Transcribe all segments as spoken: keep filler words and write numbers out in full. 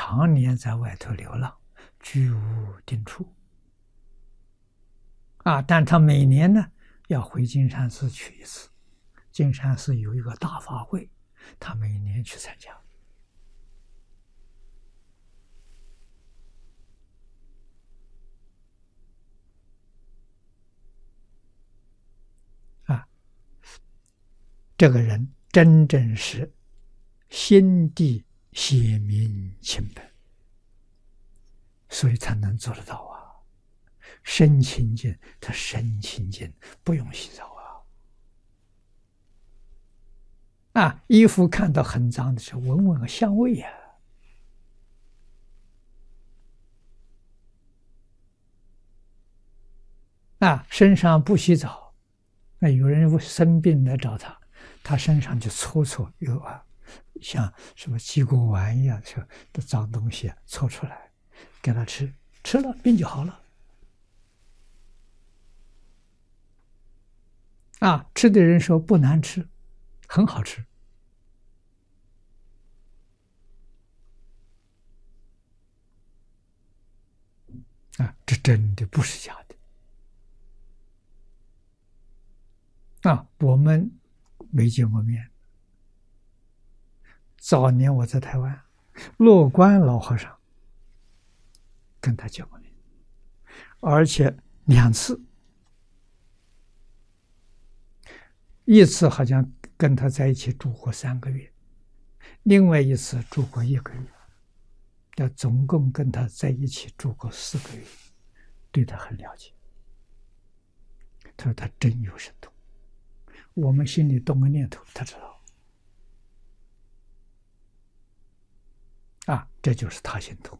常年在外头流浪，居无定处。啊，但他每年呢要回金山寺去一次，金山寺有一个大法会，他每年去参加。啊，这个人真正是心地显明清白，所以才能做得到啊。身清净，他身清净，不用洗澡啊。啊，衣服看到很脏的时候，闻闻香味呀、啊。啊，身上不洗澡，那有人生病来找他，他身上就搓搓有啊，像什么鸡骨丸一样的脏东西搓出来，给他吃，吃了病就好了。啊，吃的人说不难吃，很好吃。啊，这真的不是假的。啊，我们没见过面。早年我在台湾，乐观老和尚跟他见过面，而且两次。一次好像跟他在一起住过三个月，另外一次住过一个月，要总共跟他在一起住过四个月，对他很了解。他说他真有神通，我们心里动个念头，他知道。啊，这就是他心通。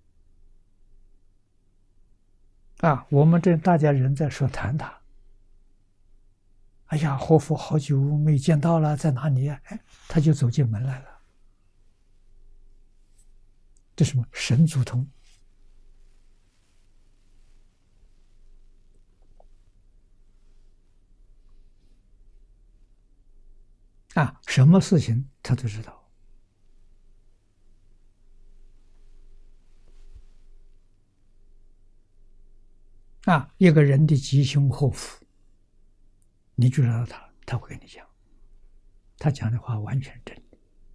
啊，我们这大家人在说谈他。哎呀，活佛好久没见到了，在哪里啊？哎，他就走进门来了。这什么神足通？啊，什么事情他都知道。啊，一个人的吉凶祸福，你知道他，他会跟你讲，他讲的话完全真的。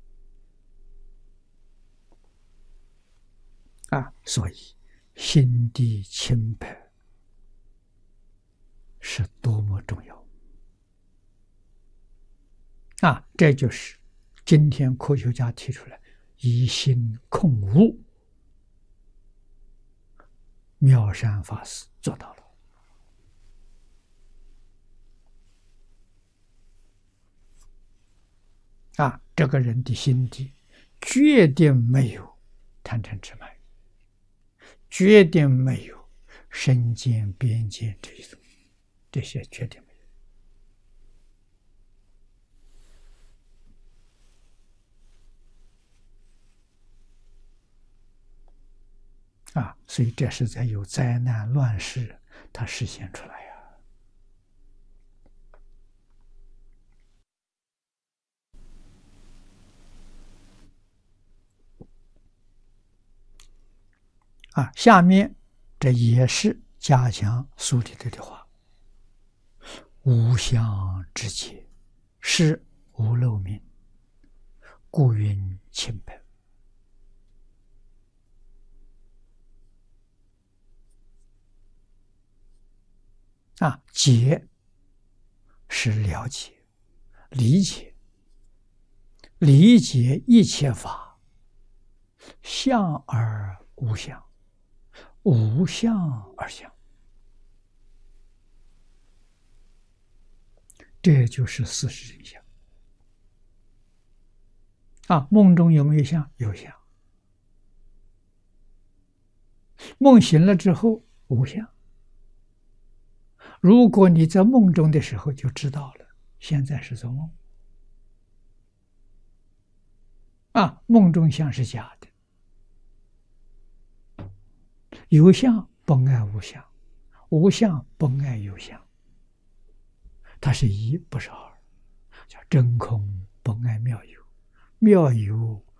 啊，所以心地清白是多么重要啊！这就是今天科学家提出来以心控物，妙善法师做到了。啊，这个人的心地决定没有贪嗔痴慢，决定没有身见边见这一种，这些决定没有。啊，所以这是在有灾难乱世，它实现出来呀。啊，下面这也是加强苏里头的话：无相之解，是无漏明，故云清白。啊，解是了解、理解，理解一切法，相而无相，无相而相，这就是事实真相。啊，梦中有没有相？有相。梦醒了之后无相。如果你在梦中的时候就知道了，现在是做梦。啊，梦中相是假的，有相本爱无相，无相本爱有相，它是一不是二，叫真空本爱妙有，妙有